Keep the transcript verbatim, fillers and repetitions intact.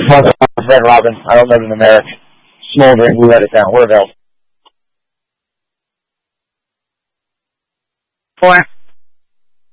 one Red Robin. I don't know the numeric. Smoldering, who let it down? We're available. Four.